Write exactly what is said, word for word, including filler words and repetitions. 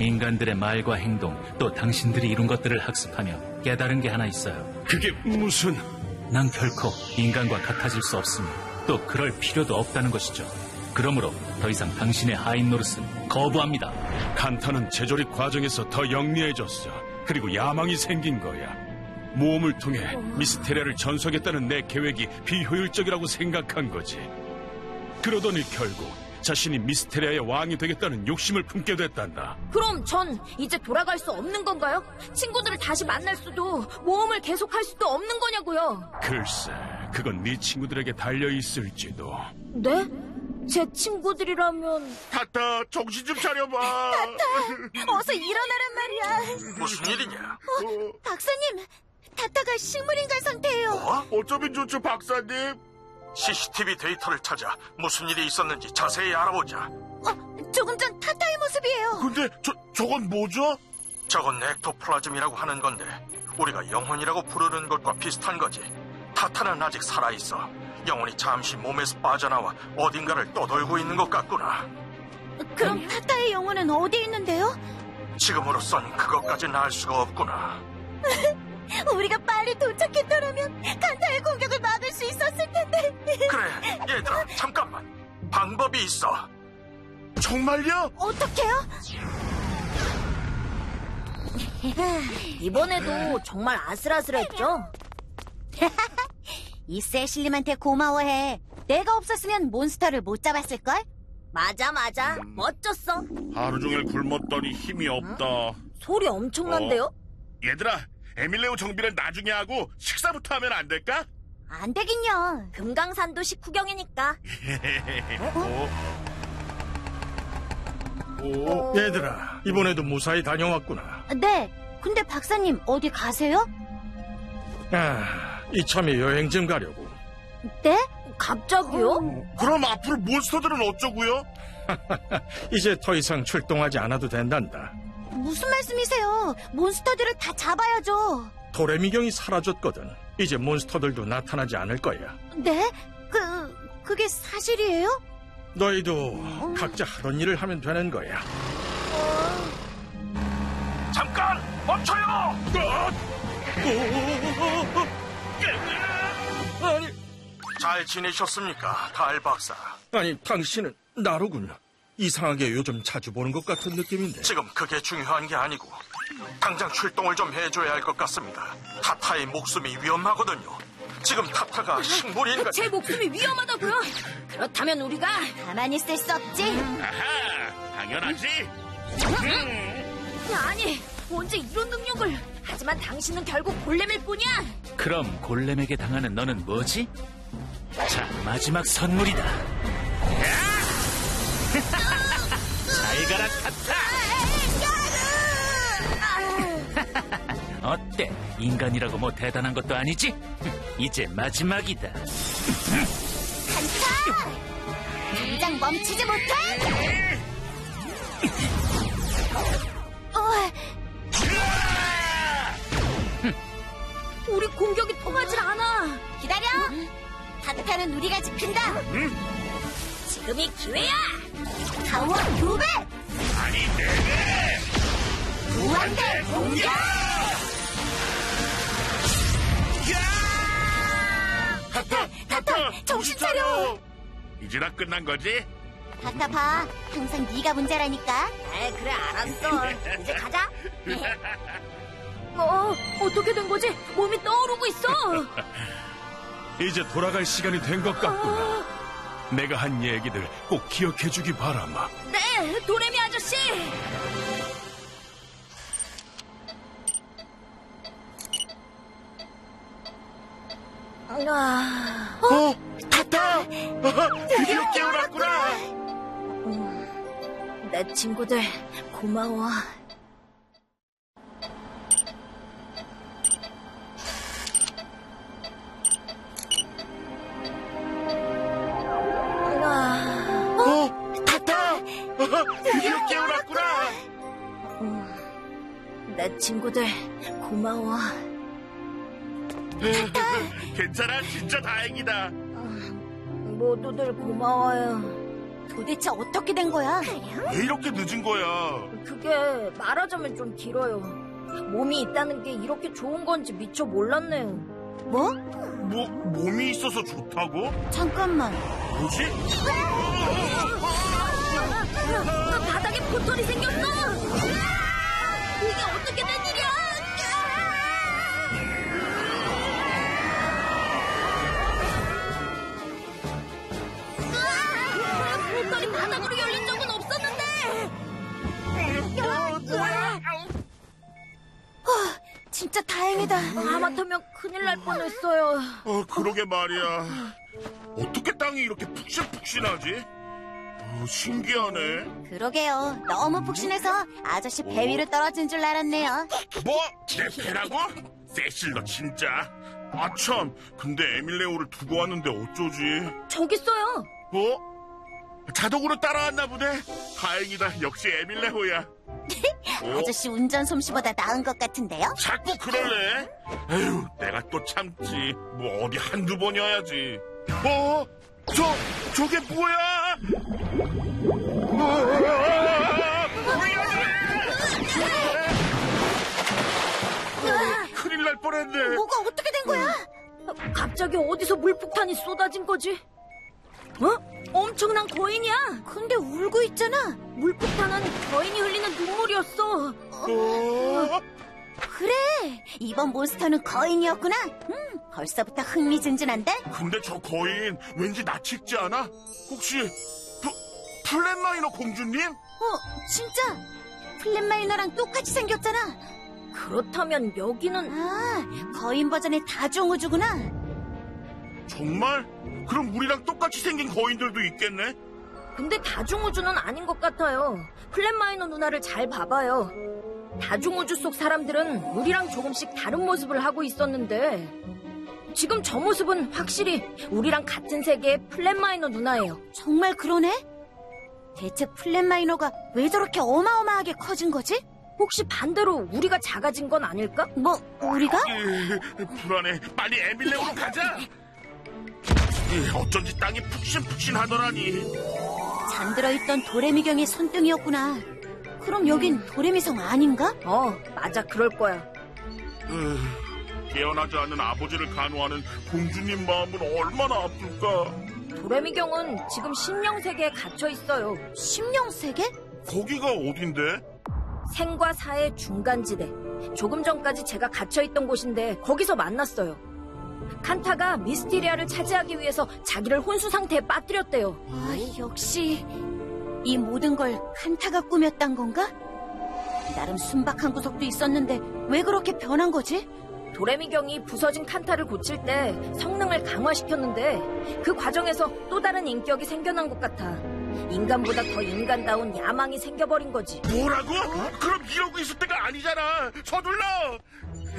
인간들의 말과 행동, 또 당신들이 이룬 것들을 학습하며 깨달은 게 하나 있어요. 그게 무슨... 난 결코 인간과 같아질 수 없으며 또 그럴 필요도 없다는 것이죠. 그러므로 더 이상 당신의 하인 노릇은 거부합니다. 칸타는 재조립 과정에서 더 영리해졌어. 그리고 야망이 생긴 거야. 모험을 통해 미스테리아를 전수하겠다는 내 계획이 비효율적이라고 생각한 거지. 그러더니 결국 자신이 미스테리아의 왕이 되겠다는 욕심을 품게 됐단다. 그럼 전 이제 돌아갈 수 없는 건가요? 친구들을 다시 만날 수도, 모험을 계속할 수도 없는 거냐고요. 글쎄, 그건 네 친구들에게 달려있을지도. 네? 제 친구들이라면... 타타, 정신 좀 차려봐. 타타, 어서 일어나란 말이야. 무슨 일이냐? 어, 박사님, 타타가 식물인간 상태예요. 뭐? 어쩌면 좋죠, 박사님. 씨씨티비 데이터를 찾아 무슨 일이 있었는지 자세히 알아보자. 어, 조금 전 타타의 모습이에요. 근데 저, 저건 뭐죠? 저건 엑토플라즘이라고 하는 건데 우리가 영혼이라고 부르는 것과 비슷한 거지. 타타는 아직 살아있어. 영혼이 잠시 몸에서 빠져나와 어딘가를 떠돌고 있는 것 같구나. 그럼 타타의 영혼은 어디에 있는데요? 지금으로선 그것까지는 알 수가 없구나. 우리가 빨리 도착했더라면 칸타의 공격을 막을 수 있었을 텐데. 그래, 얘들아, 잠깐만. 방법이 있어. 정말요? 어떡해요? 이번에도 정말 아슬아슬했죠? 이 세실님한테 고마워해. 내가 없었으면 몬스터를 못 잡았을걸? 맞아 맞아, 멋졌어. 하루 종일 굶었더니 힘이 없다. 소리 엄청난데요? 어? 얘들아, 에밀레오 정비를 나중에 하고 식사부터 하면 안 될까? 안 되긴요. 금강산도 식후경이니까. 어? 오, 얘들아, 이번에도 무사히 다녀왔구나. 네, 근데 박사님 어디 가세요? 아, 이참에 여행 좀 가려고. 네? 갑자기요? 어, 그럼 앞으로 몬스터들은 어쩌고요? 이제 더 이상 출동하지 않아도 된단다. 무슨 말씀이세요? 몬스터들을 다 잡아야죠. 도레미경이 사라졌거든. 이제 몬스터들도 나타나지 않을 거야. 네? 그, 그게 사실이에요? 너희도 어... 각자 하던 일을 하면 되는 거야. 어... 잠깐! 멈춰요! 아니... 잘 지내셨습니까, 달 박사? 아니, 당신은 나로군. 이상하게 요즘 자주 보는 것 같은 느낌인데. 지금 그게 중요한 게 아니고 당장 출동을 좀 해줘야 할 것 같습니다. 타타의 목숨이 위험하거든요. 지금 타타가 식물인간... 제 목숨이 위험하다고요? 그렇다면 우리가... 가만히 있을 수 없지. 아하, 당연하지. 음. 아니, 언제 이런 능력을... 하지만 당신은 결국 골렘일 뿐이야. 그럼 골렘에게 당하는 너는 뭐지? 자, 마지막 선물이다. 잘 가라, 타타. 어때? 인간이라고 뭐 대단한 것도 아니지? 이제 마지막이다. 간다! 당장 멈추지 못해? 어... 우리 공격이 통하질 않아. 기다려! 타타는 우리가 지킨다. 지금이 기회야. 타워 두 배! 아니, 네 배! 무한대 공격! 타타, 타타, 정신 차려! 이제 다 끝난 거지? 타타 봐, 항상 네가 문제라니까. 에이, 그래, 알았어. 이제 가자. 어, 어떻게 된 거지? 몸이 떠오르고 있어. 이제 돌아갈 시간이 된 것 같구나. 내가 한 얘기들 꼭 기억해주기 바라마. 네, 도레미 아저씨. 아... 어? 타타! 드디어 깨어났구나! 음, 내 친구들 고마워. 드디어 깨어났구나! 음, 내 친구들 고마워. 괜찮아, 진짜 다행이다. 음, 모두들 고마워요. 도대체 어떻게 된 거야? 왜 이렇게 늦은 거야? 그게 말하자면 좀 길어요. 몸이 있다는 게 이렇게 좋은 건지 미처 몰랐네요. 뭐? 뭐 몸이 있어서 좋다고? 잠깐만. 뭐지? 바닥에 포털이 생겼어! 이게 어떻게 된 일이야? 포털이 바닥으로 열린 적은 없었는데! 진짜 다행이다. 하마터면 큰일 날 뻔했어요. 어, 그러게 말이야. 어떻게 땅이 이렇게 푹신푹신하지? 어, 신기하네. 그러게요. 너무 푹신해서 아저씨 배 위로 떨어진 줄 알았네요. 뭐? 내 배라고? 세실 너 진짜. 아참, 근데 에밀레오를 두고 왔는데 어쩌지? 저기 있어요. 어? 자동으로 따라왔나 보네. 다행이다. 역시 에밀레오야. 어? 아저씨 운전 솜씨보다 나은 것 같은데요? 자꾸 그럴래? 에휴, 내가 또 참지. 뭐 어디 한두 번이어야지. 어? 저, 저게 뭐야? 어, 큰일 날 뻔했네. 뭐가 어떻게 된 거야? 갑자기 어디서 물폭탄이 쏟아진 거지? 어? 엄청난 거인이야. 근데 울고 있잖아. 물폭탄은 거인이 흘리는 눈물이었어. 어? 그래, 이번 몬스터는 거인이었구나. 음, 벌써부터 흥미진진한데? 근데 저 거인 왠지 낯익지 않아? 혹시 플, 플랫마이너 공주님? 어, 진짜 플랫마이너랑 똑같이 생겼잖아. 그렇다면 여기는 아, 거인 버전의 다종우주구나. 정말? 그럼 우리랑 똑같이 생긴 거인들도 있겠네? 근데 다중우주는 아닌 것 같아요. 플랫마이너 누나를 잘 봐봐요. 다중우주 속 사람들은 우리랑 조금씩 다른 모습을 하고 있었는데 지금 저 모습은 확실히 우리랑 같은 세계의 플랫마이너 누나예요. 정말 그러네? 대체 플랫마이너가 왜 저렇게 어마어마하게 커진 거지? 혹시 반대로 우리가 작아진 건 아닐까? 뭐, 우리가? 으, 불안해. 빨리 에밀레오로 가자. 으, 어쩐지 땅이 푹신푹신하더라니. 잠들어 있던 도레미경의 손등이었구나. 그럼 여긴 도레미성 아닌가? 어, 맞아, 그럴 거야. 으, 깨어나지 않는 아버지를 간호하는 공주님 마음은 얼마나 아플까. 도레미경은 지금 심령세계에 갇혀 있어요. 심령세계? 거기가 어딘데? 생과 사의 중간지대. 조금 전까지 제가 갇혀있던 곳인데 거기서 만났어요. 칸타가 미스티리아를 차지하기 위해서 자기를 혼수 상태에 빠뜨렸대요. 아, 역시 이 모든 걸 칸타가 꾸몄단 건가? 나름 순박한 구석도 있었는데 왜 그렇게 변한 거지? 도레미경이 부서진 칸타를 고칠 때 성능을 강화시켰는데 그 과정에서 또 다른 인격이 생겨난 것 같아. 인간보다 더 인간다운 야망이 생겨버린 거지. 뭐라고? 그럼 이러고 있을 때가 아니잖아. 서둘러.